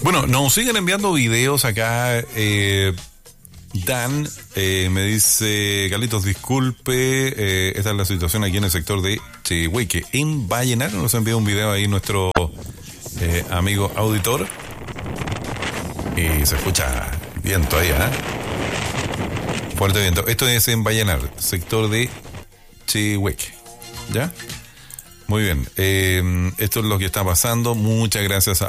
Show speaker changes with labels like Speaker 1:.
Speaker 1: Bueno, nos siguen enviando videos acá. Dan me dice, Carlitos, disculpe, esta es la situación aquí en el sector de Chehueque, en Vallenar. Nos envía un video ahí nuestro amigo auditor. Y se escucha viento ahí, fuerte viento. Esto es en Vallenar, sector de Chehueque. ¿Ya? Muy bien. Esto es lo que está pasando. Muchas gracias